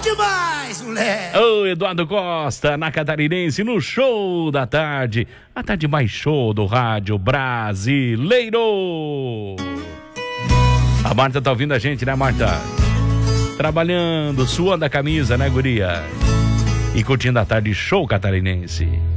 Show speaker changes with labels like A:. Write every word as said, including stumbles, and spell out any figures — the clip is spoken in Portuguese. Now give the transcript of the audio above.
A: demais, moleque!
B: Ô, Eduardo Costa, na Catarinense, no show da tarde. A tarde mais show do rádio brasileiro. A Marta tá ouvindo a gente, né, Marta? Trabalhando, suando a camisa, né, guria? E curtindo a tarde show catarinense.